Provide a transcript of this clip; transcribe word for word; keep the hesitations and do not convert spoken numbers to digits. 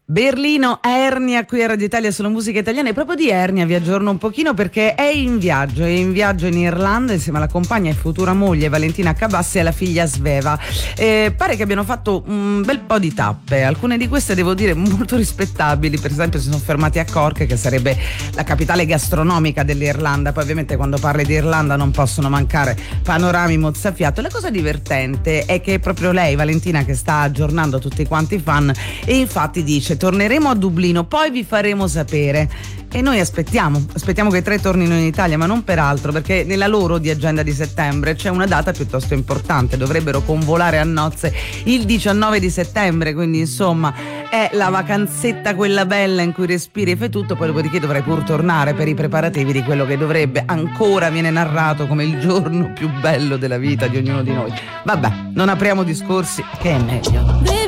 Berlino, Ernia, qui a Radio Italia sulla musica italiana. E proprio di Ernia vi aggiorno un pochino perché è in viaggio, è in viaggio in Irlanda insieme alla compagna e futura moglie Valentina Cabassi e alla figlia Sveva. Eh, pare che abbiano fatto un bel po' di tappe, alcune di queste devo dire molto rispettabili. Per esempio si sono fermati a Cork, che sarebbe la capitale gastronomica dell'Irlanda. Poi ovviamente quando parli di Irlanda non possono mancare panorami mozzafiato. La cosa divertente è che è proprio lei, Valentina, che sta aggiornando tutti quanti i fan, e infatti dice: torneremo a Dublino, poi vi faremo sapere. E noi aspettiamo, aspettiamo che i tre tornino in Italia, ma non per altro, perché nella loro di agenda di settembre c'è una data piuttosto importante. Dovrebbero convolare a nozze il diciannove di settembre, quindi insomma è la vacanzetta quella bella in cui respiri e fai tutto, poi dopodiché dovrai pur tornare per i preparativi di quello che dovrebbe ancora viene narrato come il giorno più bello della vita di ognuno di noi. Vabbè, non apriamo discorsi, che è meglio.